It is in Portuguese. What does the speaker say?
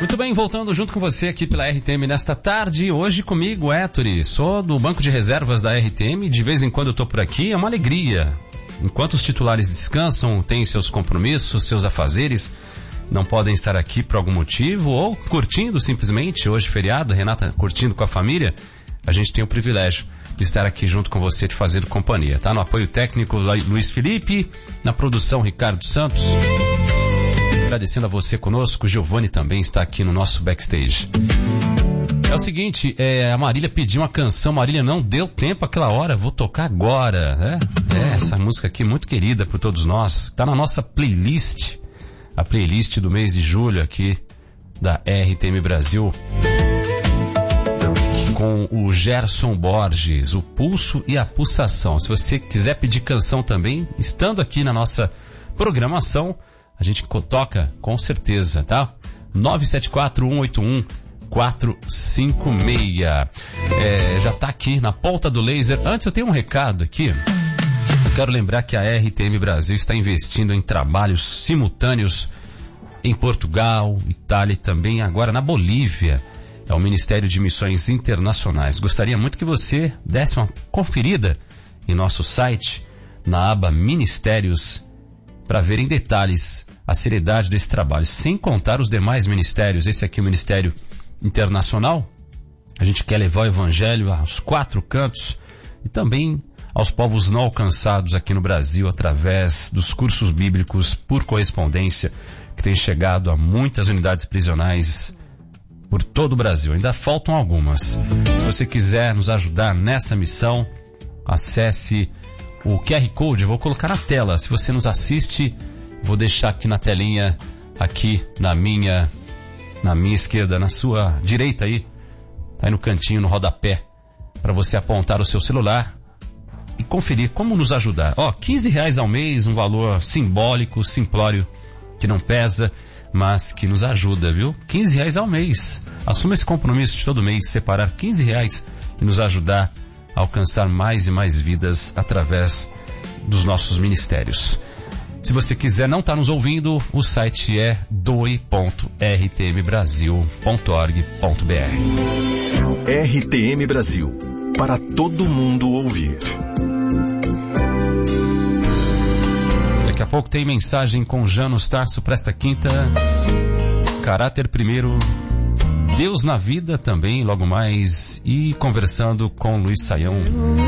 Muito bem, voltando junto com você aqui pela RTM nesta tarde. Hoje comigo, Ettore, sou do banco de reservas da RTM. De vez em quando eu tô por aqui, é uma alegria. Enquanto os titulares descansam, têm seus compromissos, seus afazeres, não podem estar aqui por algum motivo, ou curtindo simplesmente, hoje feriado, Renata curtindo com a família, a gente tem o privilégio de estar aqui junto com você, de fazer companhia, tá? No apoio técnico, Luiz Felipe, na produção, Ricardo Santos. Agradecendo a você conosco, Giovanni também está aqui no nosso backstage. É o seguinte, a Marília pediu uma canção, Marília, não deu tempo aquela hora, vou tocar agora, né? Essa música aqui muito querida por todos nós, tá na nossa playlist, a playlist do mês de julho aqui da RTM Brasil, com o Gerson Borges, o Pulso e a Pulsação. Se você quiser pedir canção também, estando aqui na nossa programação, a gente toca com certeza, tá? 974-181-456. Já tá aqui na ponta do laser. Antes eu tenho um recado aqui. Quero lembrar que a RTM Brasil está investindo em trabalhos simultâneos em Portugal, Itália e também agora na Bolívia. É o Ministério de Missões Internacionais. Gostaria muito que você desse uma conferida em nosso site, na aba Ministérios, para ver em detalhes a seriedade desse trabalho, sem contar os demais ministérios. Esse aqui é o Ministério Internacional. A gente quer levar o Evangelho aos 4 cantos e também aos povos não alcançados aqui no Brasil através dos cursos bíblicos por correspondência que tem chegado a muitas unidades prisionais por todo o Brasil. Ainda faltam algumas. Se você quiser nos ajudar nessa missão, acesse o QR Code, eu vou colocar na tela. Se você nos assiste, vou deixar aqui na telinha, aqui na minha esquerda, na sua direita aí, tá aí no cantinho, no rodapé, para você apontar o seu celular e conferir como nos ajudar. R$15 ao mês, um valor simbólico, simplório, que não pesa, mas que nos ajuda, viu? R$15 ao mês. Assuma esse compromisso de todo mês, separar R$15 e nos ajudar a alcançar mais e mais vidas através dos nossos ministérios. Se você quiser não estar nos ouvindo, o site é doe.rtmbrasil.org.br. RTM Brasil, para todo mundo ouvir. Daqui a pouco tem mensagem com Janos Tarso para esta quinta. Caráter primeiro, Deus na vida também, logo mais, e conversando com Luiz Saião.